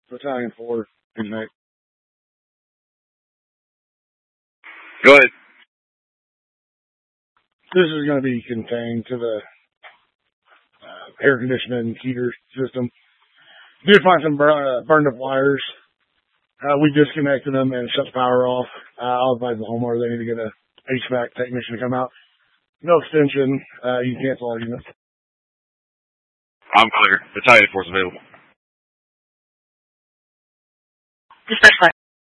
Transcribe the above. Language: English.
Battalion 4 inmate. Go ahead. This is going to be contained to the air conditioning heater system. Did find some burned up wires. We disconnected them and shut the power off. I'll advise the homeowner they need to get a HVAC technician to come out. No extension. You can cancel all units. I'm clear. Battalion 4 is available. Dispatch